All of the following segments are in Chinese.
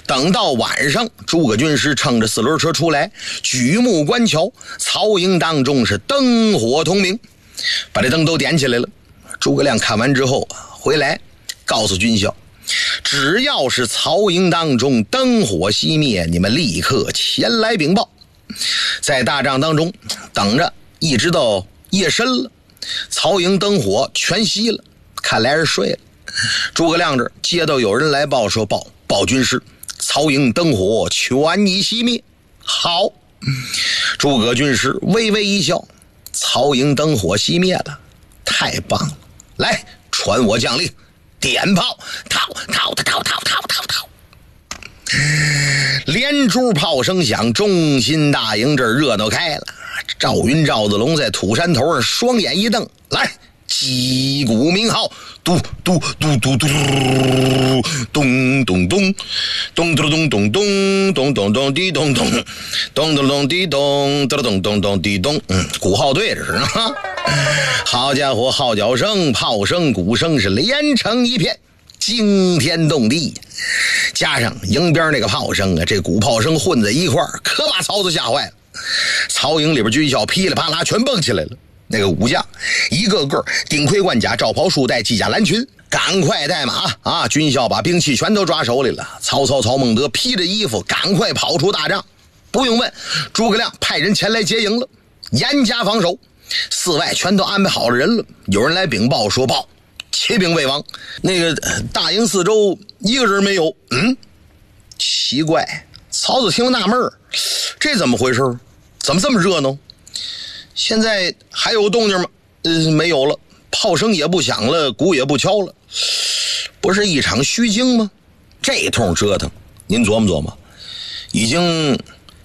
等到晚上，诸葛军师乘着4轮车出来，举目观瞧，曹营当中是灯火通明，把这灯都点起来了。诸葛亮看完之后回来告诉军校，只要是曹营当中灯火熄灭，你们立刻前来禀报。在大帐当中等着，一直到夜深了，曹营灯火全熄了，看来是睡了。诸葛亮这接到有人来报说，报军师，曹营灯火全已熄灭。好，诸葛军师微微一笑，曹营灯火熄灭了，太棒了！来，传我将令，点炮，逃！连珠炮声响，中心大营这热闹开了。赵云、赵子龙在土山头上双眼一瞪，来，击鼓鸣号，嘟嘟嘟嘟嘟，咚咚咚，咚咚咚咚咚，咚咚咚滴咚咚，咚咚咚滴咚，咚咚咚咚滴咚。鼓号队这是啊！好家伙，号角声、炮声、鼓声是连成一片，惊天动地，加上营边那个炮声啊，这鼓炮声混在一块儿，可把曹操吓坏了。曹营里边军校噼里啪啦全蹦起来了，那个武将一个个顶盔贯甲，罩袍束带，系甲蓝裙，赶快带马啊！军校把兵器全都抓手里了。曹操、曹孟德披着衣服赶快跑出大帐。不用问，诸葛亮派人前来接营了，严加防守，四外全都安排好了人了。有人来禀报说，报骑兵未亡，那个大营四周一个人没有。奇怪，曹操听了纳闷儿，这怎么回事？怎么这么热闹？现在还有动静吗？没有了，炮声也不响了，鼓也不敲了，不是一场虚惊吗？这通折腾，您琢磨琢磨，已经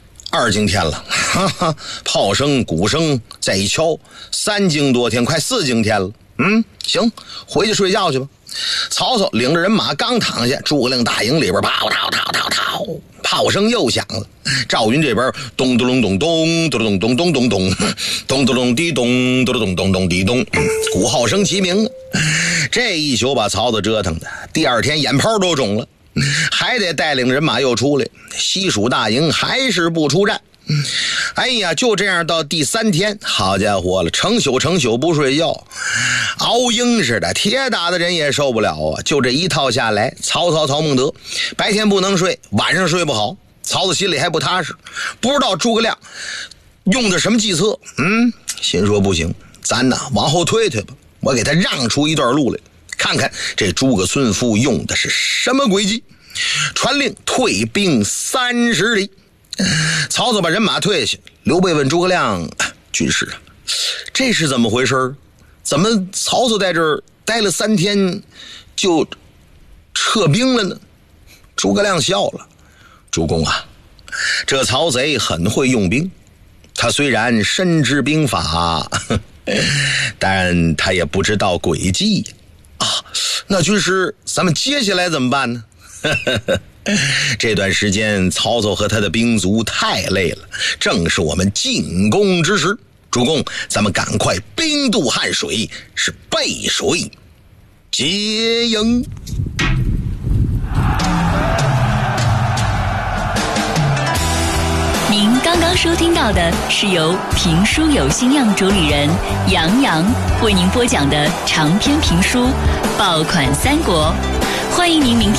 2更天了，炮声鼓声再一敲，3更多天，快4更天了。行，回去睡觉去吧。曹操领着人马刚躺下，诸葛亮大营里边炮声又响了。赵云这边咚咚咚咚咚咚咚咚咚咚咚咚咚滴咚咚咚咚咚滴咚，鼓号声齐鸣。这一宿把曹操折腾的，第2天眼泡都肿了，还得带领人马又出来。西蜀大营还是不出战。哎呀，就这样到第3天，好家伙了，成宿不睡觉，熬鹰似的，铁打的人也受不了啊！就这一套下来，曹操、曹孟德白天不能睡，晚上睡不好，曹操心里还不踏实，不知道诸葛亮用的什么计策。心说不行，咱往后退退吧，我给他让出一段路来，看看这诸葛孙夫用的是什么诡计。传令退兵30里。曹操把人马退下，刘备问诸葛亮，军师啊，这是怎么回事？怎么曹操在这儿待了3天就撤兵了呢？诸葛亮笑了，主公啊，这曹贼很会用兵，他虽然深知兵法，但他也不知道诡计啊。那军师，咱们接下来怎么办呢？这段时间曹操和他的兵卒太累了，正是我们进攻之时。主公，咱们赶快兵渡汉水，是背水接营。 您刚刚收听到的是由评书有心样主理人杨洋为您播讲的长篇评书《爆款三国》，欢迎您明天